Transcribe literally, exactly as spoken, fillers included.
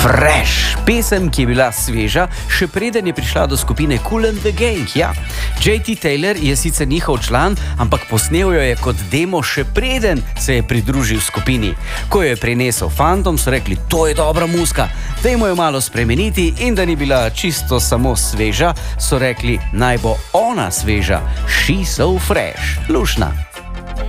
Fresh, pesem, ki je bila sveža, še preden je prišla do skupine Kool and the Gang. Ja. J T Taylor je sicer njihov član, ampak posnel jo je kot demo še preden se je pridružil skupini. Ko jo je prinesel fantom, so rekli, to je dobra muzika, dajmo jo malo spremeniti, in da ni bila čisto samo sveža, so rekli, naj bo ona sveža. She's so fresh. Lušna.